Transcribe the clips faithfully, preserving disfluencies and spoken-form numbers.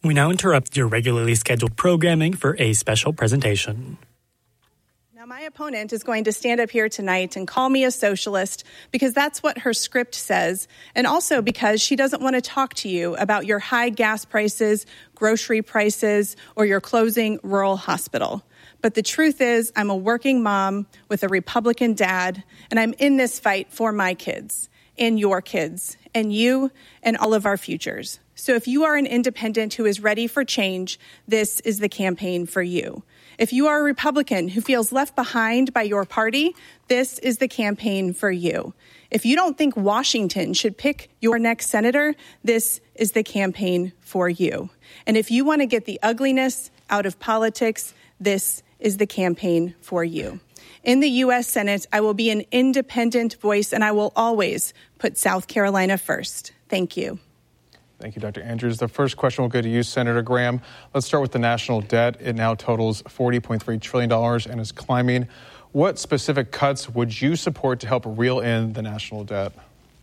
We now interrupt your regularly scheduled programming for a special presentation. Now, my opponent is going to stand up here tonight and call me a socialist because that's what her script says, and also because she doesn't want to talk to you about your high gas prices, grocery prices, or your closing rural hospital. But the truth is, I'm a working mom with a Republican dad, and I'm in this fight for my kids and your kids and you and all of our futures. So if you are an independent who is ready for change, this is the campaign for you. If you are a Republican who feels left behind by your party, this is the campaign for you. If you don't think Washington should pick your next senator, this is the campaign for you. And if you want to get the ugliness out of politics, this is the campaign for you. In the U S Senate, I will be an independent voice, and I will always put South Carolina first. Thank you. Thank you, Doctor Andrews. The first question will go to you, Senator Graham. Let's start with the national debt. It now totals forty point three trillion dollars and is climbing. What specific cuts would you support to help reel in the national debt?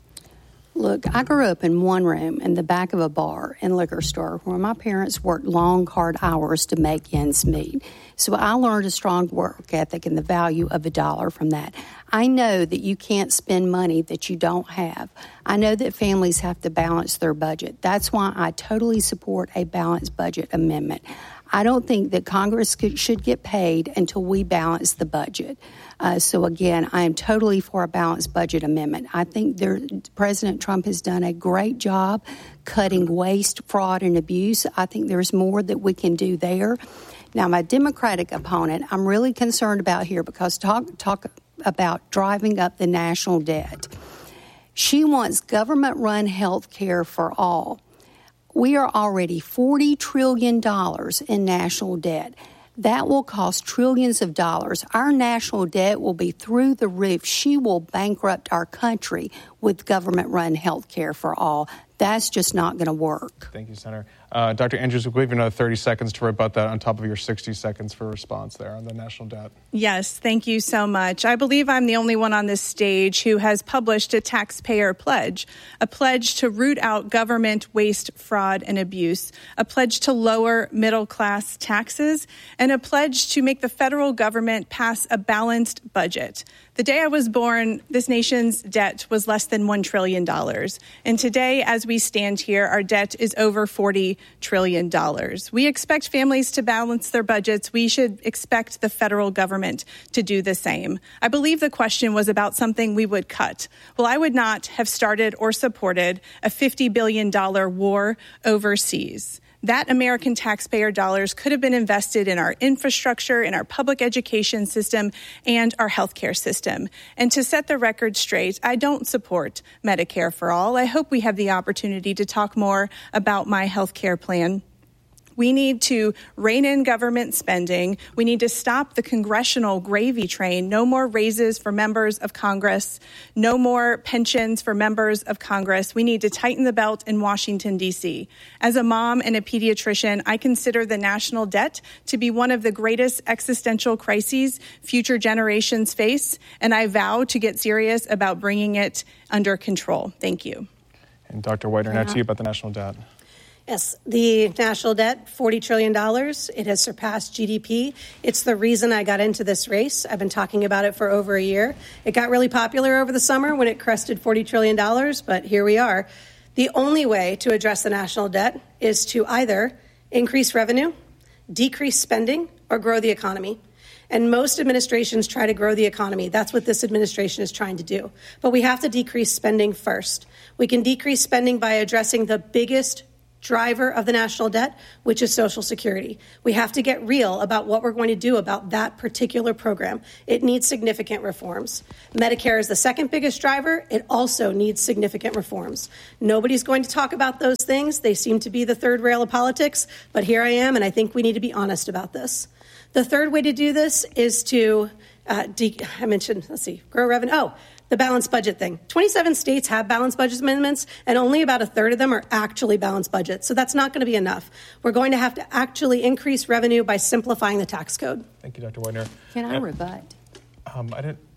Look, I grew up in one room in the back of a bar and liquor store where my parents worked long, hard hours to make ends meet. So I learned a strong work ethic and the value of a dollar from that. I know that you can't spend money that you don't have. I know that families have to balance their budget. That's why I totally support a balanced budget amendment. I don't think that Congress could, should get paid until we balance the budget. Uh, so, again, I am totally for a balanced budget amendment. I think there, President Trump has done a great job cutting waste, fraud, and abuse. I think there's more that we can do there. Now, my Democratic opponent, I'm really concerned about here because talk, talk about driving up the national debt. She wants government-run health care for all. We are already forty trillion dollars in national debt. That will cost trillions of dollars. Our national debt will be through the roof. She will bankrupt our country with government-run health care for all. That's just not going to work. Thank you, Senator. Uh, Doctor Andrews, we'll give you another thirty seconds to rebut that on top of your sixty seconds for response there on the national debt. Yes, thank you so much. I believe I'm the only one on this stage who has published a taxpayer pledge, a pledge to root out government waste, fraud, and abuse, a pledge to lower middle-class taxes, and a pledge to make the federal government pass a balanced budget. The day I was born, this nation's debt was less than one trillion dollars. And today, as we stand here, our debt is over forty trillion dollars. We expect families to balance their budgets. We should expect the federal government to do the same. I believe the question was about something we would cut. Well, I would not have started or supported a fifty billion dollars war overseas. That American taxpayer dollars could have been invested in our infrastructure, in our public education system, and our healthcare system. And to set the record straight, I don't support Medicare for all. I hope we have the opportunity to talk more about my healthcare plan. We need to rein in government spending. We need to stop the congressional gravy train. No more raises for members of Congress. No more pensions for members of Congress. We need to tighten the belt in Washington, D C. As a mom and a pediatrician, I consider the national debt to be one of the greatest existential crises future generations face, and I vow to get serious about bringing it under control. Thank you. And Doctor Whitener, now to you about the national debt. Yes, the national debt, forty trillion dollars. It has surpassed G D P. It's the reason I got into this race. I've been talking about it for over a year. It got really popular over the summer when it crested forty trillion dollars, but here we are. The only way to address the national debt is to either increase revenue, decrease spending, or grow the economy. And most administrations try to grow the economy. That's what this administration is trying to do. But we have to decrease spending first. We can decrease spending by addressing the biggest driver of the national debt, which is Social Security. We have to get real about what we're going to do about that particular program. It needs significant reforms. Medicare is the second biggest driver. It also needs significant reforms. Nobody's going to talk about those things. They seem to be the third rail of politics, but here I am, and I think we need to be honest about this. The third way to do this is to, uh, de- I mentioned, let's see, grow revenue. Oh, the balanced budget thing. twenty-seven states have balanced budget amendments, and only about a third of them are actually balanced budgets. So that's not going to be enough. We're going to have to actually increase revenue by simplifying the tax code. Thank you, Doctor Whitener. Can I rebut? Um, I didn't.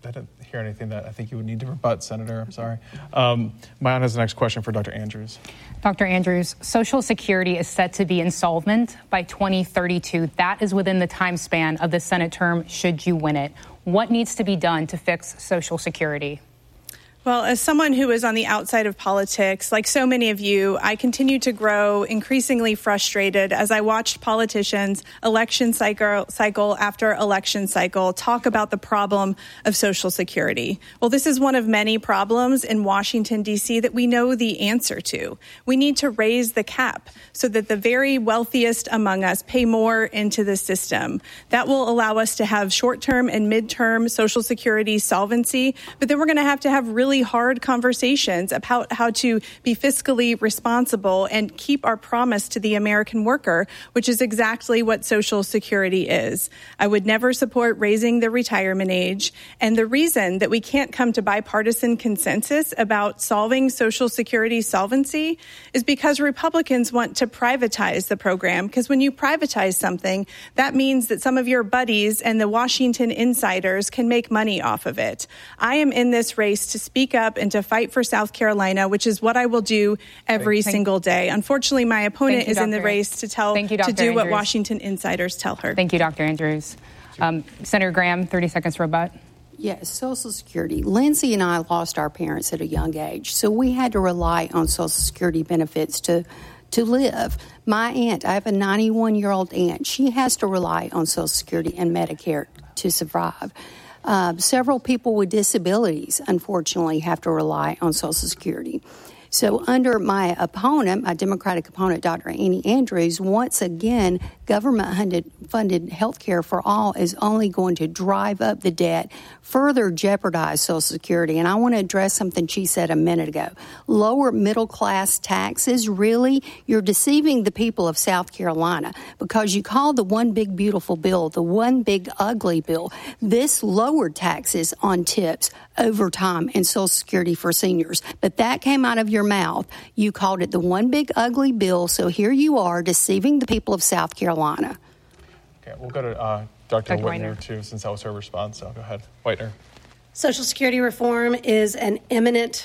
I didn't hear anything that I think you would need to rebut, Senator. I'm sorry. Um, Maayan has the next question for Doctor Andrews. Doctor Andrews, Social Security is set to be insolvent by twenty thirty-two. That is within the time span of the Senate term, should you win it. What needs to be done to fix Social Security? Well, as someone who is on the outside of politics, like so many of you, I continue to grow increasingly frustrated as I watched politicians election cycle, cycle after election cycle talk about the problem of Social Security. Well, this is one of many problems in Washington, D C that we know the answer to. We need to raise the cap so that the very wealthiest among us pay more into the system. That will allow us to have short-term and mid-term Social Security solvency, but then we're going to have to have really hard conversations about how to be fiscally responsible and keep our promise to the American worker, which is exactly what Social Security is. I would never support raising the retirement age. And the reason that we can't come to bipartisan consensus about solving Social Security solvency is because Republicans want to privatize the program. Because when you privatize something, that means that some of your buddies and the Washington insiders can make money off of it. I am in this race to speak up and to fight for South Carolina, which is what I will do every Thank single day. Unfortunately, my opponent you, is Doctor in the race to tell you, to do Andrews. what Washington insiders tell her. Thank you, Doctor Andrews. Um, Senator Graham, thirty seconds rebut. Yes, Social Security. Lindsay and I lost our parents at a young age, so we had to rely on Social Security benefits to to live. My aunt, I have a ninety-one-year-old aunt. She has to rely on Social Security and Medicare to survive. Uh, several people with disabilities, unfortunately, have to rely on Social Security. So under my opponent, my Democratic opponent, Doctor Annie Andrews, once again, government-funded health care for all is only going to drive up the debt, further jeopardize Social Security. And I want to address something she said a minute ago. Lower middle-class taxes, really? You're deceiving the people of South Carolina because you call the one big beautiful bill the one big ugly bill. This lowered taxes on tips, overtime, and Social Security for seniors. But that came out of your mouth. You called it the one big ugly bill, so here you are deceiving the people of South Carolina. Okay, we'll go to uh, Doctor Whitener, too, since that was her response. So go ahead. Whitener. Social Security reform is an imminent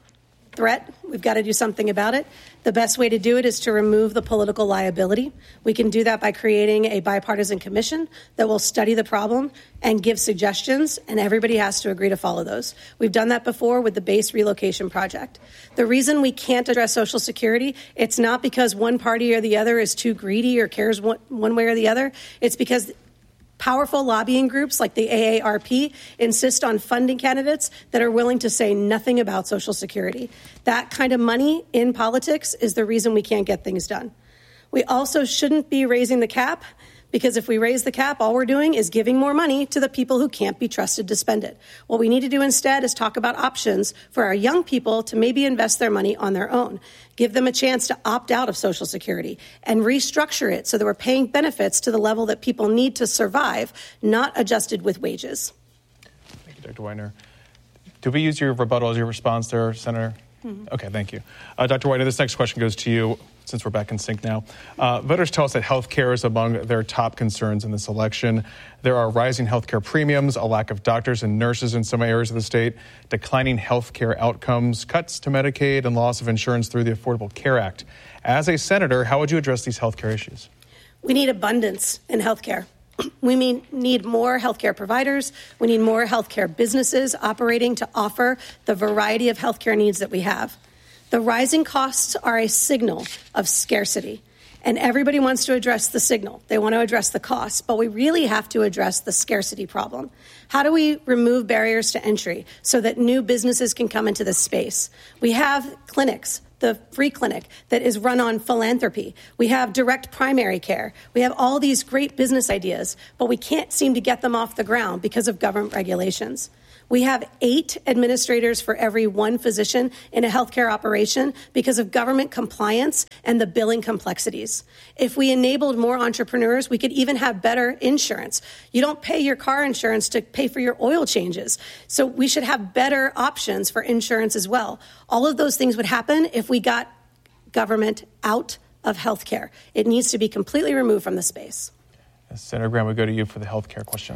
threat. We've got to do something about it. The best way to do it is to remove the political liability. We can do that by creating a bipartisan commission that will study the problem and give suggestions, and everybody has to agree to follow those. We've done that before with the base relocation project. The reason we can't address Social Security, it's not because one party or the other is too greedy or cares one, one way or the other. It's because powerful lobbying groups like the A A R P insist on funding candidates that are willing to say nothing about Social Security. That kind of money in politics is the reason we can't get things done. We also shouldn't be raising the cap, because if we raise the cap, all we're doing is giving more money to the people who can't be trusted to spend it. What we need to do instead is talk about options for our young people to maybe invest their money on their own, give them a chance to opt out of Social Security, and restructure it so that we're paying benefits to the level that people need to survive, not adjusted with wages. Thank you, Doctor Whitener. Did we use your rebuttal as your response there, Senator? Mm-hmm. Okay, thank you. Uh, Doctor Whitener, this next question goes to you, since we're back in sync now. Uh, voters tell us that health care is among their top concerns in this election. There are rising health care premiums, a lack of doctors and nurses in some areas of the state, declining health care outcomes, cuts to Medicaid, and loss of insurance through the Affordable Care Act. As a senator, how would you address these health care issues? We need abundance in health care. We mean, need more healthcare providers. We need more healthcare businesses operating to offer the variety of healthcare needs that we have. The rising costs are a signal of scarcity, and everybody wants to address the signal. They want to address the costs, but we really have to address the scarcity problem. How do we remove barriers to entry so that new businesses can come into this space? We have clinics, the free clinic that is run on philanthropy. We have direct primary care. We have all these great business ideas, but we can't seem to get them off the ground because of government regulations. We have eight administrators for every one physician in a healthcare operation because of government compliance and the billing complexities. If we enabled more entrepreneurs, we could even have better insurance. You don't pay your car insurance to pay for your oil changes. So we should have better options for insurance as well. All of those things would happen if we got government out of healthcare. It needs to be completely removed from the space. Senator Graham, we go to you for the healthcare question.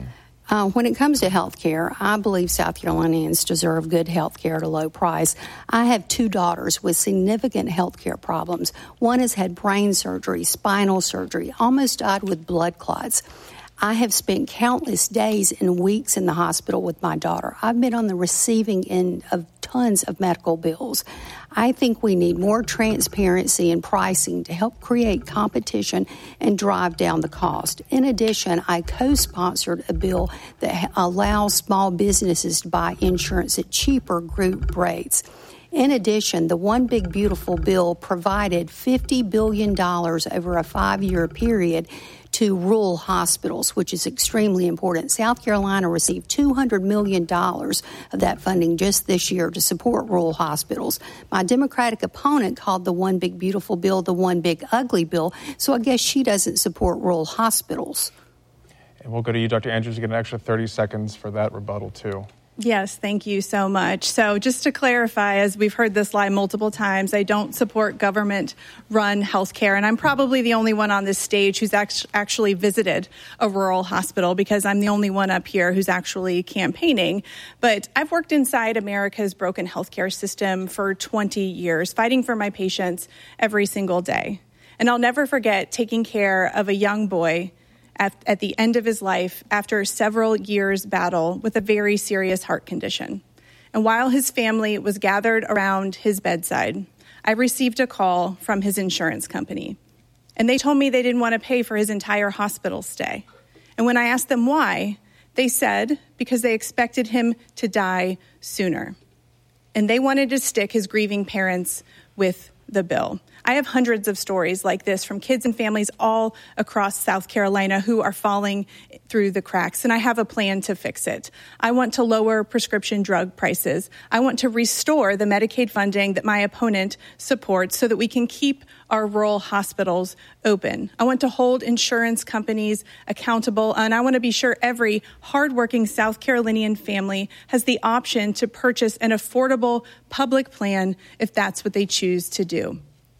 Uh, when it comes to health care, I believe South Carolinians deserve good health care at a low price. I have two daughters with significant health care problems. One has had brain surgery, spinal surgery, almost died with blood clots. I have spent countless days and weeks in the hospital with my daughter. I've been on the receiving end of tons of medical bills. I think we need more transparency in pricing to help create competition and drive down the cost. In addition, I co-sponsored a bill that allows small businesses to buy insurance at cheaper group rates. In addition, the One Big Beautiful bill provided fifty billion dollars over a five-year period to rural hospitals, which is extremely important. South Carolina received two hundred million dollars of that funding just this year to support rural hospitals. My Democratic opponent called the One Big Beautiful bill the One Big Ugly bill, so I guess she doesn't support rural hospitals. And we'll go to you, Doctor Andrews, to get an extra thirty seconds for that rebuttal, too. Yes, thank you so much. So just to clarify, as we've heard this lie multiple times, I don't support government-run health care, and I'm probably the only one on this stage who's act- actually visited a rural hospital because I'm the only one up here who's actually campaigning. But I've worked inside America's broken healthcare system for twenty years, fighting for my patients every single day. And I'll never forget taking care of a young boy At, at the end of his life after several years' battle with a very serious heart condition. And while his family was gathered around his bedside, I received a call from his insurance company. And they told me they didn't want to pay for his entire hospital stay. And when I asked them why, they said because they expected him to die sooner. And they wanted to stick his grieving parents with the bill. I have hundreds of stories like this from kids and families all across South Carolina who are falling through the cracks, and I have a plan to fix it. I want to lower prescription drug prices. I want to restore the Medicaid funding that my opponent supports so that we can keep our rural hospitals open. I want to hold insurance companies accountable, and I want to be sure every hardworking South Carolinian family has the option to purchase an affordable public plan if that's what they choose to do.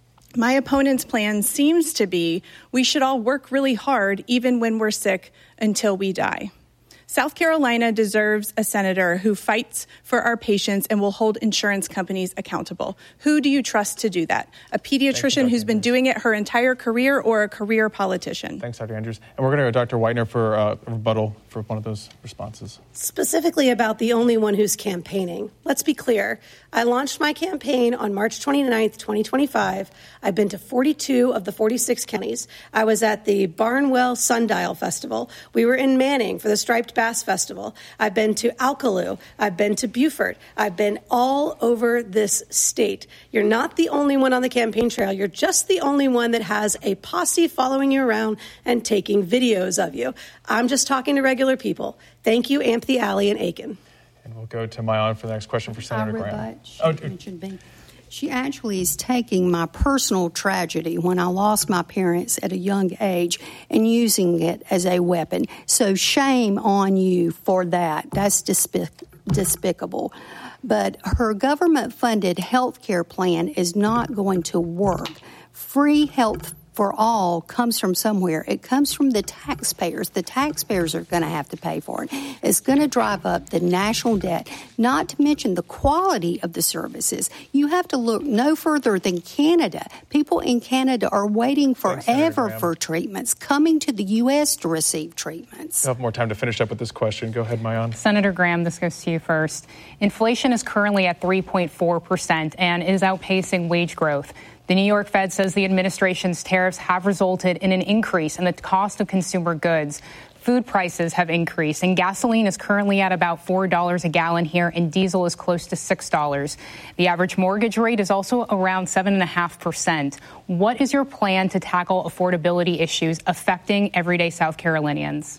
My opponent's plan seems to be we should all work really hard even when we're sick until we die. South Carolina deserves a senator who fights for our patients and will hold insurance companies accountable. Who do you trust to do that? A pediatrician who's been doing it her entire career or a career politician? Thanks, Doctor Andrews. And we're going to go to Doctor Whitener for uh, a rebuttal for one of those responses. Specifically about the only one who's campaigning. Let's be clear. I launched my campaign on March twenty-ninth, twenty twenty-five. I've been to forty-two of the forty-six counties. I was at the Barnwell Sundial Festival. We were in Manning for the Striped Bass Festival. I've been to Alkaloo. I've been to Beaufort. I've been all over this state. You're not the only one on the campaign trail. You're just the only one that has a posse following you around and taking videos of you. I'm just talking to regular people. Thank you, Amphy Alley and Aiken. And we'll go to Maayan for the next question for Senator Graham. Oh, mentioned She actually is taking my personal tragedy when I lost my parents at a young age and using it as a weapon. So shame on you for that. That's despic- despicable. But her government-funded health care plan is not going to work. Free health for all comes from somewhere. It comes from the taxpayers. The taxpayers are going to have to pay for it. It's going to drive up the national debt, not to mention the quality of the services. You have to look no further than Canada. People in Canada are waiting forever for treatments, coming to the U S to receive treatments. We'll have more time to finish up with this question. Go ahead, Maayan. Senator Graham, this goes to you first. Inflation is currently at three point four percent and is outpacing wage growth. The New York Fed says the administration's tariffs have resulted in an increase in the cost of consumer goods. Food prices have increased, and gasoline is currently at about four dollars a gallon here, and diesel is close to six dollars. The average mortgage rate is also around seven point five percent. What is your plan to tackle affordability issues affecting everyday South Carolinians?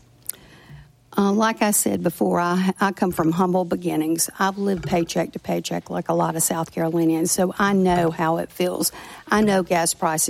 Uh, like I said before, I, I come from humble beginnings. I've lived paycheck to paycheck like a lot of South Carolinians, so I know how it feels. I know gas prices